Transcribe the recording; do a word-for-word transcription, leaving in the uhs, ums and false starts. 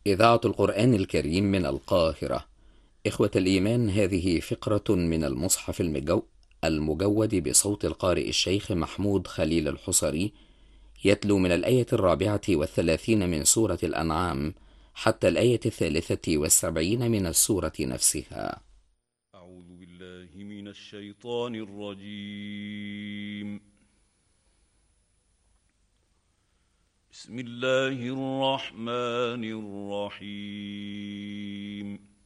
إذاعة القرآن الكريم من القاهرة. إخوة الإيمان، هذه فقرة من المصحف المجو المجود بصوت القارئ الشيخ محمود خليل الحصري، يتلو من الآية الرابعة والثلاثين من سورة الأنعام حتى الآية الثالثة والسبعين من السورة نفسها. أعوذ بالله من الشيطان الرجيم. بسم الله الرحمن الرحيم.